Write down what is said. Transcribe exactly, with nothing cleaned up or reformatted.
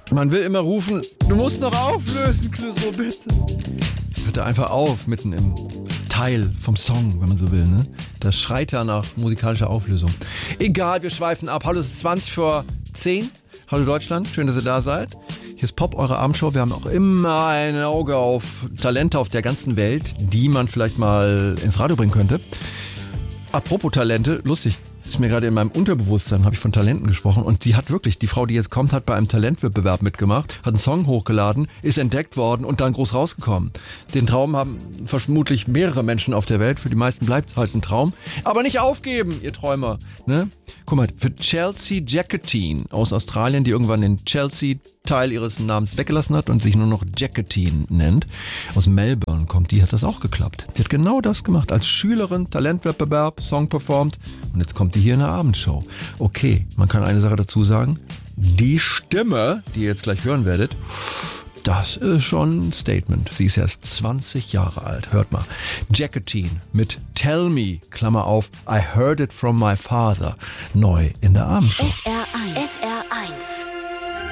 Man will immer rufen, du musst noch auflösen, Clouseau, bitte. Hört er einfach auf, mitten im Teil vom Song, wenn man so will, ne? Das schreit ja nach musikalischer Auflösung. Egal, wir schweifen ab. Hallo, es ist zwanzig vor zehn. Hallo Deutschland, schön, dass ihr da seid. Hier ist Pop, eure Abendshow. Wir haben auch immer ein Auge auf Talente auf der ganzen Welt, die man vielleicht mal ins Radio bringen könnte. Apropos Talente, lustig. Ist mir gerade in meinem Unterbewusstsein, habe ich von Talenten gesprochen und sie hat wirklich, die Frau, die jetzt kommt, hat bei einem Talentwettbewerb mitgemacht, hat einen Song hochgeladen, ist entdeckt worden und dann groß rausgekommen. Den Traum haben vermutlich mehrere Menschen auf der Welt, für die meisten bleibt es halt ein Traum. Aber nicht aufgeben, ihr Träumer. Ne? Guck mal, für Chelsea Jacquetine aus Australien, die irgendwann den Chelsea-Teil ihres Namens weggelassen hat und sich nur noch Jacquetine nennt, aus Melbourne kommt, die hat das auch geklappt. Die hat genau das gemacht, als Schülerin, Talentwettbewerb, Song performt und jetzt kommt die hier in der Abendshow. Okay, man kann eine Sache dazu sagen. Die Stimme, die ihr jetzt gleich hören werdet, das ist schon ein Statement. Sie ist erst zwanzig Jahre alt. Hört mal. Jacquetine mit Tell Me, Klammer auf, I heard it from my father. Neu in der Abendshow. S R eins. S R eins.